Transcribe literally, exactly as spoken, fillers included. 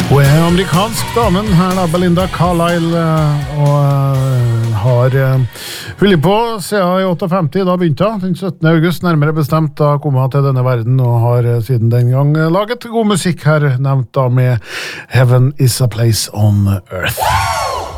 Hun er amerikansk damen her da, Belinda Carlisle, og uh, har uh, hullet på siden i femtiåtte, da begynte hun, den syttende august, nærmere bestemt, da kom hun til denne verden, og har uh, siden den gang uh, laget god musikk her, nevnt da med Heaven is a Place on Earth.